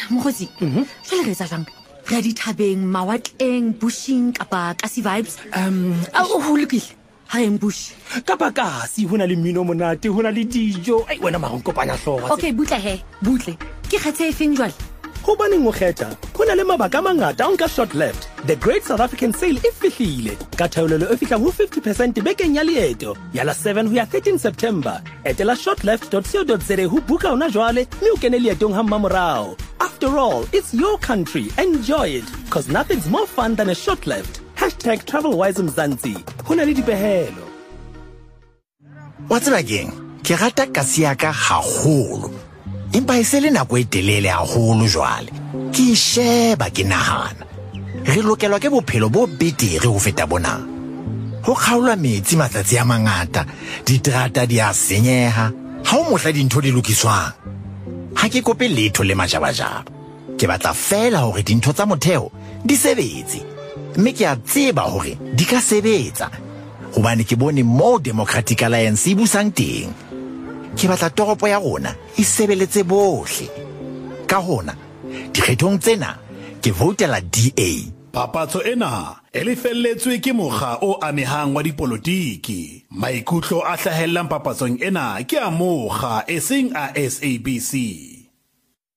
Mogotsi. Jwale re etsa jwang? Re a dithabeng, mawatleng, bushing kapa kasi vibes. Ho lokile. Ha eng bush. Kapa kasi hona le mmino monate, hona le dijo. Ai wena mara nkopanya hlooho. Okay, butle he. Butle. Ke kgethe efeng jwale? Hobaneng o kgetha? Hona le mabaka a mangata a nka short left. The Great South African Sale e fihlile. Ka theolelo e fihlang ho 50% bekeng ya leeto. Ya la 7 ho ya 13 September. Etela shortleft.co.za ho buka hona jwale, mme o kene leetong ha mmamorao. After all, it's your country. Enjoy it, cause nothing's more fun than a short left. #TravelWise Mzansi. Hona le dipehelo. Wa tseba keng? Ke rata kasi ya ka haholo. Empa e se le nako e telele haholo jwale. Ke sheba ke nahana. Re lokelwa ke bophelo bo betere ho feta bona. Ho kgaolwa metsi matsatsi a mangata, diterata di a senyeha. Ha o mohla dintho di lokiswang. Ha ke kope letho le majabajaba. Ke batla fela hore dintho tsa motheo di sebetse. Mme ke a tseba hore di ka sebetsa. Hobane ke bone mo Democratic Alliance e busang teng. Ke batla toropo ya rona e sebeletse bohle. Ka hona, dikgethong tsena ke votela DA. Papatso ena e lefelletswe ke mokga o amehang wa dipolotiki. Maikutlo a hlahellang papatsong ena ke a mokga e seng a SABC.